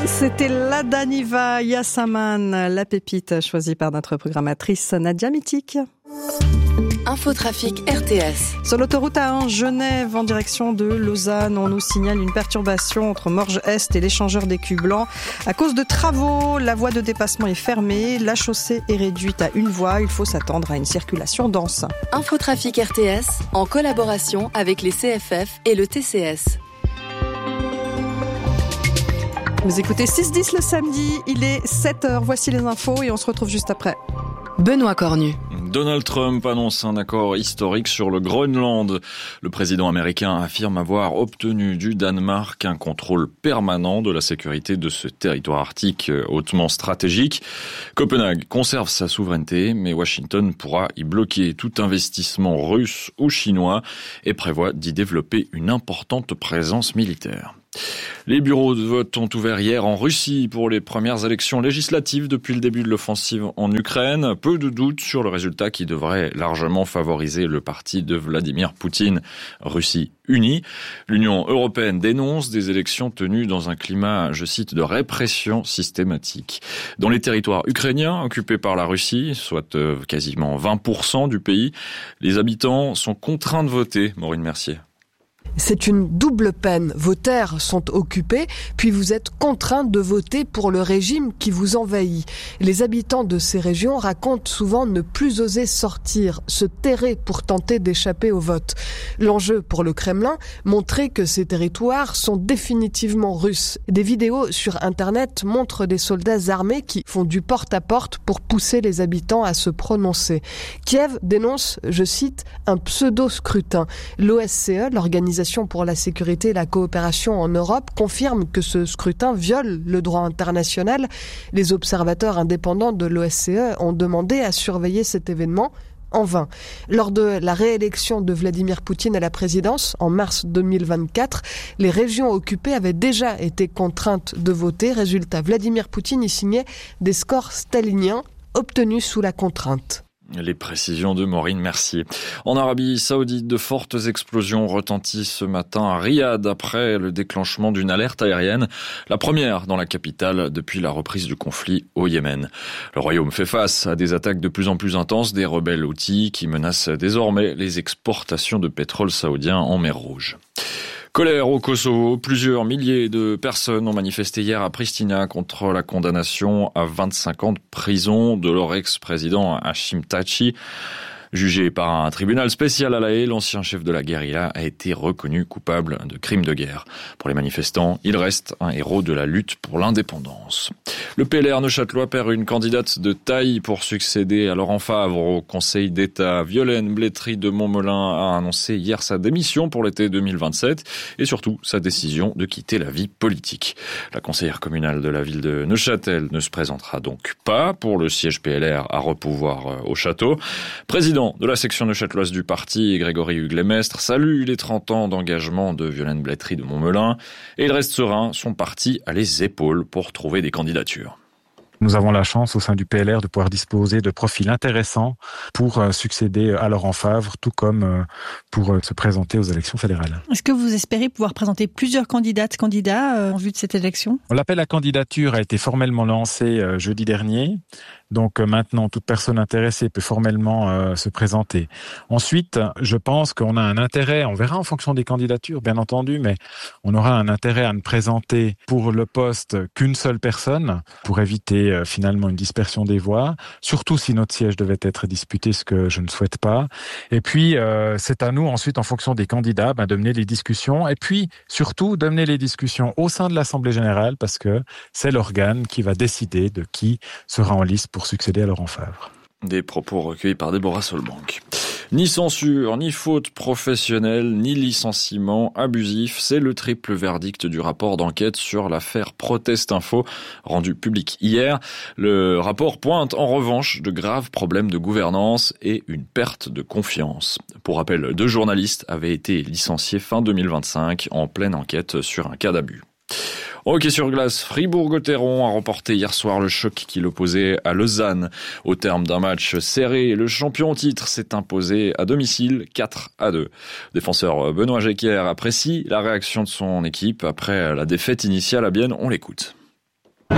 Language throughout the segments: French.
C'était la Daniva Yassaman, la pépite choisie par notre programmatrice Nadia Mitik. Infotrafic RTS. Sur l'autoroute A1 Genève en direction de Lausanne, on nous signale une perturbation entre Morges-Est et l'échangeur d'Écus Blanc. À cause de travaux, la voie de dépassement est fermée, la chaussée est réduite à une voie, il faut s'attendre à une circulation dense. Infotrafic RTS en collaboration avec les CFF et le TCS. Vous écoutez 6-10 le samedi, il est 7h, voici les infos et on se retrouve juste après. Benoît Cornu. Donald Trump annonce un accord historique sur le Groenland. Le président américain affirme avoir obtenu du Danemark un contrôle permanent de la sécurité de ce territoire arctique hautement stratégique. Copenhague conserve sa souveraineté, mais Washington pourra y bloquer tout investissement russe ou chinois et prévoit d'y développer une importante présence militaire. Les bureaux de vote ont ouvert hier en Russie pour les premières élections législatives depuis le début de l'offensive en Ukraine. Peu de doutes sur le résultat qui devrait largement favoriser le parti de Vladimir Poutine, Russie unie. L'Union européenne dénonce des élections tenues dans un climat, je cite, de répression systématique. Dans les territoires ukrainiens occupés par la Russie, soit quasiment 20% du pays, les habitants sont contraints de voter. Maureen Mercier. C'est une double peine. Vos terres sont occupées, puis vous êtes contraints de voter pour le régime qui vous envahit. Les habitants de ces régions racontent souvent ne plus oser sortir, se terrer pour tenter d'échapper au vote. L'enjeu pour le Kremlin, montrer que ces territoires sont définitivement russes. Des vidéos sur Internet montrent des soldats armés qui font du porte-à-porte pour pousser les habitants à se prononcer. Kiev dénonce, je cite, un pseudo-scrutin. L'OSCE, l'organisation pour la sécurité et la coopération en Europe, confirme que ce scrutin viole le droit international. Les observateurs indépendants de l'OSCE ont demandé à surveiller cet événement en vain. Lors de la réélection de Vladimir Poutine à la présidence en mars 2024, les régions occupées avaient déjà été contraintes de voter. Résultat, Vladimir Poutine y signait des scores staliniens obtenus sous la contrainte. Les précisions de Maureen Mercier. En Arabie Saoudite, de fortes explosions retentissent ce matin à Riyad après le déclenchement d'une alerte aérienne, la première dans la capitale depuis la reprise du conflit au Yémen. Le royaume fait face à des attaques de plus en plus intenses des rebelles houthis qui menacent désormais les exportations de pétrole saoudien en mer Rouge. Colère au Kosovo, plusieurs milliers de personnes ont manifesté hier à Pristina contre la condamnation à 25 ans de prison de leur ex-président Hashim Thaçi. Jugé par un tribunal spécial à La Haye, l'ancien chef de la guérilla a été reconnu coupable de crimes de guerre. Pour les manifestants, il reste un héros de la lutte pour l'indépendance. Le PLR neuchâtelois perd une candidate de taille pour succéder à Laurent Favre au Conseil d'État. Violaine Blétry de Montmelin a annoncé hier sa démission pour l'été 2027 et surtout sa décision de quitter la vie politique. La conseillère communale de la ville de Neuchâtel ne se présentera donc pas pour le siège PLR à repouvoir au château. Président de la section neuchâteloise du parti, Grégory Hugues-Lemestre, salue les 30 ans d'engagement de Violaine Blétry de Montmelin et il reste serein, son parti a les épaules pour trouver des candidatures. Nous avons la chance au sein du PLR de pouvoir disposer de profils intéressants pour succéder à Laurent Favre, tout comme pour se présenter aux élections fédérales. Est-ce que vous espérez pouvoir présenter plusieurs candidats en vue de cette élection ? L'appel à candidature a été formellement lancé jeudi dernier. Donc maintenant, toute personne intéressée peut formellement se présenter. Ensuite, je pense qu'on a un intérêt, on verra en fonction des candidatures, bien entendu, mais on aura un intérêt à ne présenter pour le poste qu'une seule personne, pour éviter finalement une dispersion des voix, surtout si notre siège devait être disputé, ce que je ne souhaite pas. Et puis, c'est à nous ensuite, en fonction des candidats, de mener les discussions, et puis surtout de mener les discussions au sein de l'Assemblée générale, parce que c'est l'organe qui va décider de qui sera en lice pour succéder à Laurent Favre. Des propos recueillis par Déborah Solbank. Ni censure, ni faute professionnelle, ni licenciement abusif, c'est le triple verdict du rapport d'enquête sur l'affaire Protest Info, rendu public hier. Le rapport pointe en revanche de graves problèmes de gouvernance et une perte de confiance. Pour rappel, 2 journalistes avaient été licenciés fin 2025 en pleine enquête sur un cas d'abus. Hockey sur glace, Fribourg-Gotteron a remporté hier soir le choc qui l'opposait à Lausanne. Au terme d'un match serré, le champion en titre s'est imposé à domicile 4-2. Défenseur Benoît Jecker apprécie la réaction de son équipe après la défaite initiale à Bienne. On l'écoute.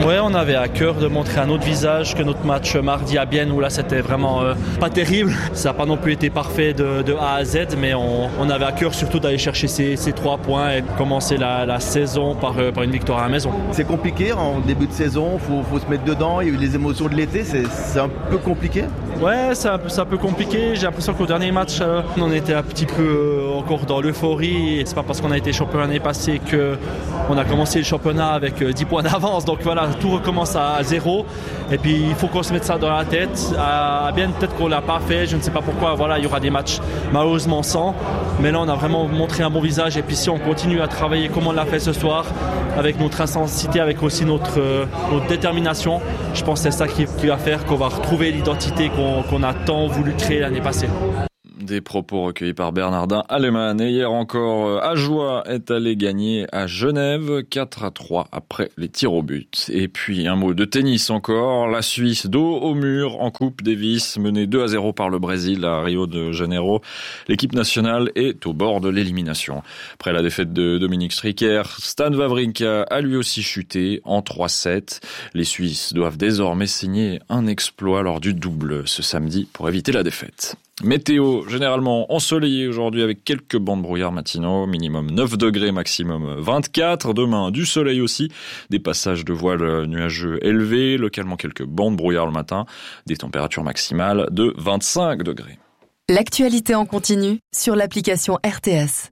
Ouais, on avait à cœur de montrer un autre visage que notre match mardi à Bienne où là c'était vraiment pas terrible. Ça n'a pas non plus été parfait de A à Z, mais on avait à cœur surtout d'aller chercher ces 3 points et commencer la saison par une victoire à la maison. C'est compliqué en début de saison, faut se mettre dedans, il y a eu les émotions de l'été, c'est un peu compliqué. Ouais, c'est un peu compliqué. J'ai l'impression qu'au dernier match, on était un petit peu encore dans l'euphorie. C'est pas parce qu'on a été champion l'année passée qu'on a commencé le championnat avec 10 points d'avance. Donc voilà, tout recommence à 0. Et puis il faut qu'on se mette ça dans la tête. Bien peut-être qu'on l'a pas fait, je ne sais pas pourquoi. Voilà, il y aura des matchs malheureusement sans. Mais là, on a vraiment montré un bon visage. Et puis si on continue à travailler comme on l'a fait ce soir, avec notre intensité, avec aussi notre détermination, je pense que c'est ça qui va faire qu'on va retrouver l'identité qu'on a tant voulu créer l'année passée. Des propos recueillis par Bernardin Alemann. Et hier encore, Ajoie est allé gagner à Genève 4-3 après les tirs au but. Et puis un mot de tennis encore. La Suisse dos au mur en Coupe Davis, menée 2-0 par le Brésil à Rio de Janeiro. L'équipe nationale est au bord de l'élimination. Après la défaite de Dominique Stricker, Stan Wawrinka a lui aussi chuté en 3-7. Les Suisses doivent désormais signer un exploit lors du double ce samedi pour éviter la défaite. Météo généralement ensoleillé aujourd'hui avec quelques bancs de brouillard matinaux, minimum 9 degrés, maximum 24. Demain, du soleil aussi, des passages de voiles nuageux élevés, localement quelques bancs de brouillard le matin, des températures maximales de 25 degrés. L'actualité en continu sur l'application RTS.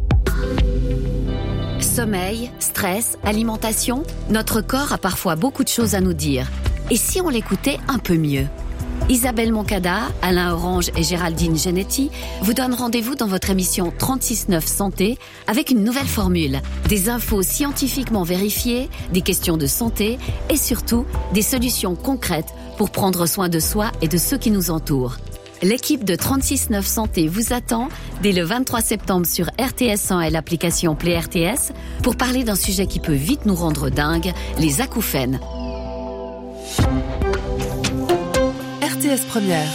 Sommeil, stress, alimentation, notre corps a parfois beaucoup de choses à nous dire. Et si on l'écoutait un peu mieux ? Isabelle Moncada, Alain Orange et Géraldine Genetti vous donnent rendez-vous dans votre émission 36-9 Santé avec une nouvelle formule. Des infos scientifiquement vérifiées, des questions de santé et surtout des solutions concrètes pour prendre soin de soi et de ceux qui nous entourent. L'équipe de 36-9 Santé vous attend dès le 23 septembre sur RTS 100 et l'application Play RTS pour parler d'un sujet qui peut vite nous rendre dingues, les acouphènes. RTS Première,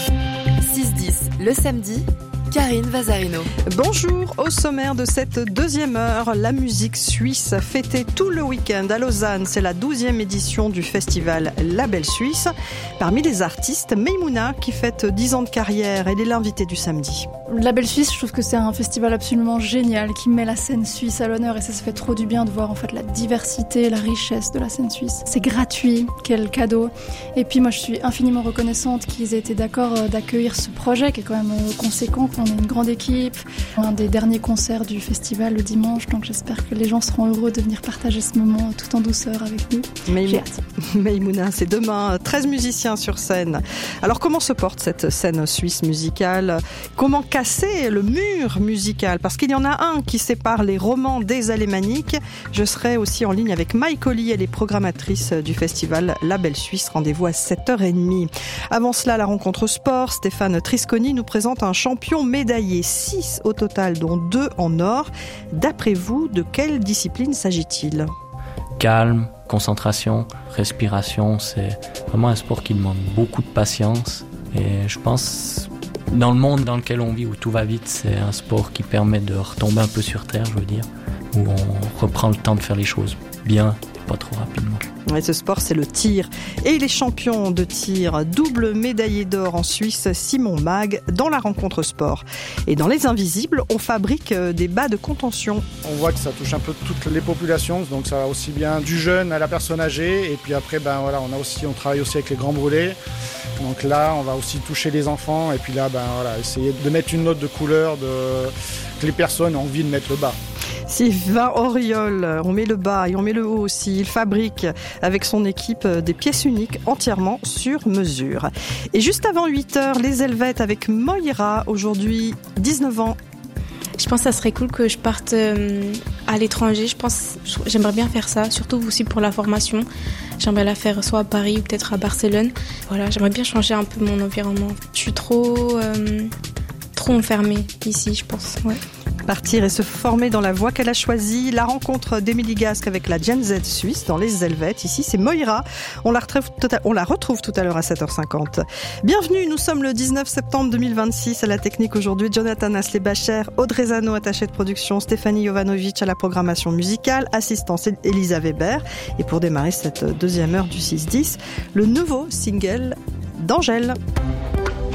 6-10 le samedi, Karine Vazarino. Bonjour, au sommaire de cette deuxième heure, la musique suisse fêtée tout le week-end à Lausanne. C'est la 12e édition du festival La Belle Suisse. Parmi les artistes, Maïmouna qui fête 10 ans de carrière, elle est l'invitée du samedi. La Belle Suisse, je trouve que c'est un festival absolument génial qui met la scène suisse à l'honneur et ça se fait trop du bien de voir en fait la diversité, la richesse de la scène suisse. C'est gratuit, quel cadeau. Et puis moi je suis infiniment reconnaissante qu'ils aient été d'accord d'accueillir ce projet qui est quand même conséquent. On est une grande équipe, un des derniers concerts du festival le dimanche, donc j'espère que les gens seront heureux de venir partager ce moment tout en douceur avec nous. Maïmouna, c'est demain, 13 musiciens sur scène. Alors comment se porte cette scène suisse musicale ? Comment casser le mur musical ? Parce qu'il y en a un qui sépare les romans des alémaniques. Je serai aussi en ligne avec Maï Colli, elle est programmatrice du festival La Belle Suisse. Rendez-vous à 7h30. Avant cela, la rencontre sport. Stéphane Trisconi nous présente un champion médaillé, 6 au total, dont 2 en or. D'après vous, de quelle discipline s'agit-il ? Calme, concentration, respiration, c'est vraiment un sport qui demande beaucoup de patience. Et je pense, dans le monde dans lequel on vit, où tout va vite, c'est un sport qui permet de retomber un peu sur terre, je veux dire, où on reprend le temps de faire les choses bien, pas trop rapidement. Et ce sport, c'est le tir. Et il est champion de tir, double médaillé d'or en Suisse, Simon Mag, dans la rencontre sport. Et dans Les Invisibles, on fabrique des bas de contention. On voit que ça touche un peu toutes les populations, donc ça va aussi bien du jeune à la personne âgée. Et puis après, on travaille aussi avec les grands brûlés. Donc là, on va aussi toucher les enfants. Et puis là, essayer de mettre une note de couleur que les personnes ont envie de mettre le bas. Sylvain Auriol, on met le bas et on met le haut aussi. Il fabrique avec son équipe des pièces uniques entièrement sur mesure. Et juste avant 8h, les Helvètes avec Moira, aujourd'hui 19 ans. Je pense que ça serait cool que je parte à l'étranger. J'aimerais bien faire ça, surtout aussi pour la formation. J'aimerais la faire soit à Paris ou peut-être à Barcelone. Voilà, j'aimerais bien changer un peu mon environnement. Je suis trop enfermée ici, je pense. Ouais. Partir et se former dans la voie qu'elle a choisie. La rencontre d'Émilie Gasque avec la Gen Z suisse dans les Helvètes. Ici, c'est Moira. On la retrouve tout à l'heure à 7h50. Bienvenue, nous sommes le 19 septembre 2026. À la technique aujourd'hui, Jonathan Aslebacher, Audrey Zano, attachée de production, Stéphanie Jovanovic à la programmation musicale, assistance Elisa Weber. Et pour démarrer cette deuxième heure du 6-10, le nouveau single d'Angèle.